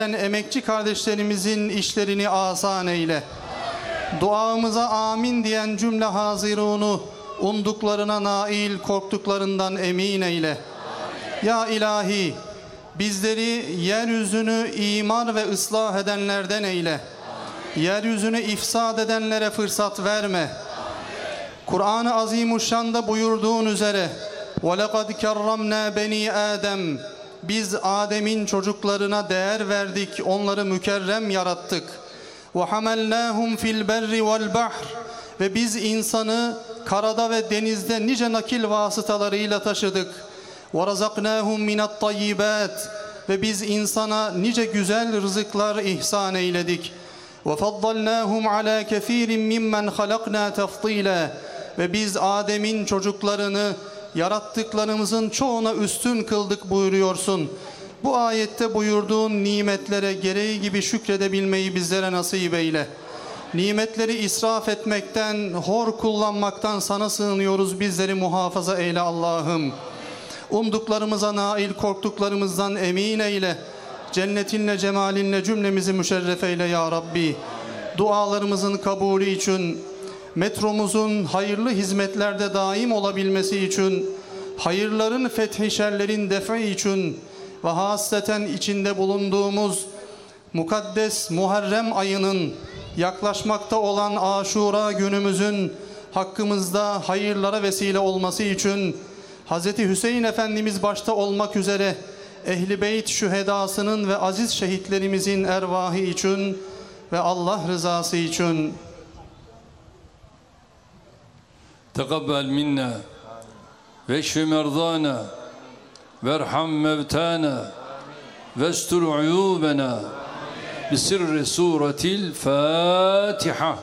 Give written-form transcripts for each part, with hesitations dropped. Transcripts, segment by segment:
Emekçi kardeşlerimizin işlerini asan eyle. Duamıza amin diyen cümle hazirunu umduklarına nail, korktuklarından emin eyle. Ya ilahi, bizleri yeryüzünü imar ve ıslah edenlerden eyle. Yeryüzünü ifsad edenlere fırsat verme. Kur'an-ı Azimuşşan'da buyurduğun üzere وَلَقَدْ كَرَّمْنَا بَنِي آدَمَ Biz Adem'in çocuklarına değer verdik, onları mükerrem yarattık. وَحَمَلْنَاهُمْ فِي الْبَرِّ وَالْبَحْرِ Ve biz insanı karada ve denizde nice nakil vasıtalarıyla taşıdık. وَرَزَقْنَاهُمْ مِنَ الطَّيِّبَاتِ Ve biz insana nice güzel rızıklar ihsan eyledik. وَفَضَّلْنَاهُمْ عَلَى كَثِيرٍ مِّمَّنْ خَلَقْنَا تَفْضِيلًا Ve biz Adem'in çocuklarını yarattıklarımızın çoğuna üstün kıldık buyuruyorsun. Bu ayette buyurduğun nimetlere gereği gibi şükredebilmeyi bizlere nasip eyle. Nimetleri israf etmekten, hor kullanmaktan sana sığınıyoruz, bizleri muhafaza eyle Allah'ım. Umduklarımıza nail, korktuklarımızdan emin eyle. Cennetinle, cemalinle cümlemizi müşerref eyle ya Rabbi. Dualarımızın kabulü için, metromuzun hayırlı hizmetlerde daim olabilmesi için, hayırların fethi şerlerin defi için ve hasreten içinde bulunduğumuz mukaddes Muharrem ayının yaklaşmakta olan Aşura günümüzün hakkımızda hayırlara vesile olması için Hz. Hüseyin Efendimiz başta olmak üzere Ehl-i Beyt şühedasının ve aziz şehitlerimizin ervahı için ve Allah rızası için تقبل منا واشف مرضانا وارحم موتانا واستر عيوبنا بسر سورة الفاتحة.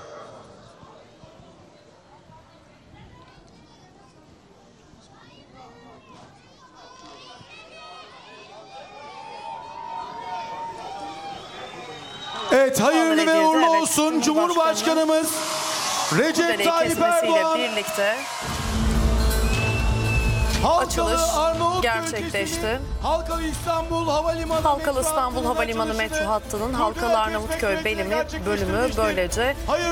Evet, hayırlı ve uğurlu olsun Cumhurbaşkanımız Recep Tayyip Erdoğan. Birlikte açılış gerçekleşti. Halkalı İstanbul Havalimanı metro hattının Halkalı Arnavutköy bölümü böylece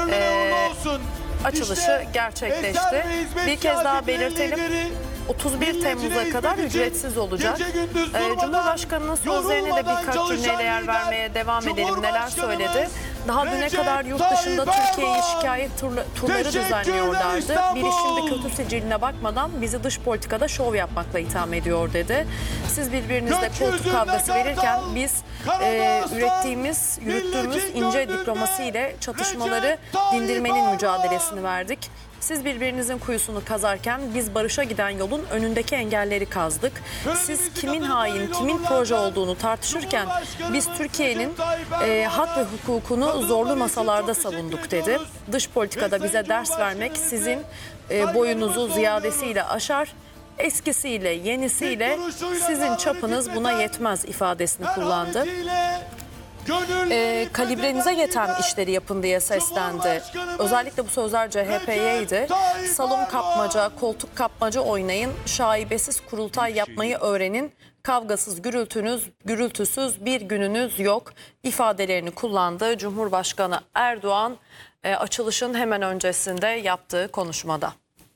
açılışı gerçekleşti. Bir kez daha belirtelim. 31 Temmuz'a kadar ücretsiz olacak. Cumhurbaşkanının sözlerine de birkaç cümleyle yer vermeye devam edelim. Neler söyledi? Daha düne kadar yurt dışında Türkiye'yi şikayet turları düzenliyorlardı. Biri şimdi kötü siciline bakmadan bizi dış politikada şov yapmakla itham ediyor dedi. Siz birbirinizle koltuk kavgası verirken biz yürüttüğümüz ince diplomasiyle çatışmaları dindirmenin mücadelesini verdik. Siz birbirinizin kuyusunu kazarken biz barışa giden yolun önündeki engelleri kazdık. Siz kimin hain, kimin proje olduğunu tartışırken biz Türkiye'nin hak ve hukukunu zorlu masalarda savunduk dedi. Dış politikada bize ders vermek sizin boyunuzu ziyadesiyle aşar. Eskisiyle, yenisiyle sizin çapınız buna yetmez ifadesini kullandı. Kalibrenize yeten işleri yapın diye seslendi. Özellikle bu sözler CHP'yeydi. Salon kapmaca, koltuk kapmaca oynayın, şaibesiz kurultay yapmayı öğrenin, kavgasız, gürültüsüz bir gününüz yok ifadelerini kullandı Cumhurbaşkanı Erdoğan açılışın hemen öncesinde yaptığı konuşmada.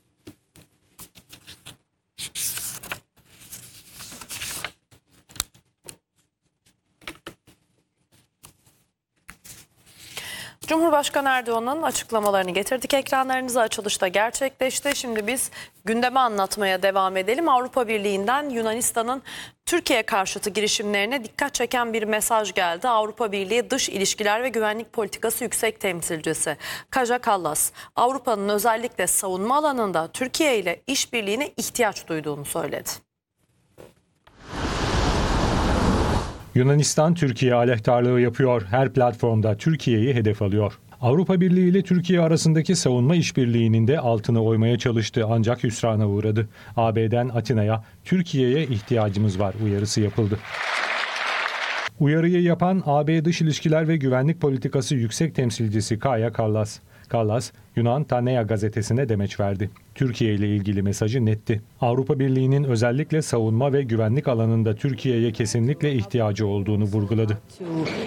Cumhurbaşkanı Erdoğan'ın açıklamalarını getirdik ekranlarınıza. Açılışta gerçekleşti. Şimdi biz gündemi anlatmaya devam edelim. Avrupa Birliği'nden Yunanistan'ın Türkiye karşıtı girişimlerine dikkat çeken bir mesaj geldi. Avrupa Birliği Dış İlişkiler ve Güvenlik Politikası Yüksek Temsilcisi Kaja Kallas, Avrupa'nın özellikle savunma alanında Türkiye ile işbirliğine ihtiyaç duyduğunu söyledi. Yunanistan Türkiye aleyhtarlığı yapıyor. Her platformda Türkiye'yi hedef alıyor. Avrupa Birliği ile Türkiye arasındaki savunma işbirliğinin de altını oymaya çalıştı ancak hüsrana uğradı. AB'den Atina'ya Türkiye'ye ihtiyacımız var uyarısı yapıldı. Uyarıyı yapan AB Dış İlişkiler ve Güvenlik Politikası Yüksek Temsilcisi Kaja Kallas. Kallas, Yunan Tanea gazetesine demeç verdi. Türkiye ile ilgili mesajı netti. Avrupa Birliği'nin özellikle savunma ve güvenlik alanında Türkiye'ye kesinlikle ihtiyacı olduğunu vurguladı.